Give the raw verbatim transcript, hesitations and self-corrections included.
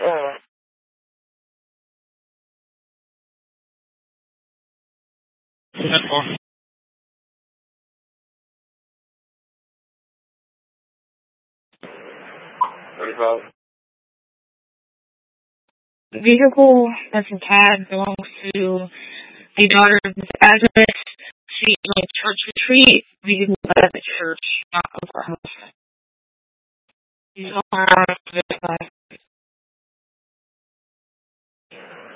Vehicle that's in tag belongs to the daughter of this address. She is on church retreat. Vehicle at the church, not over her house. She's on her own.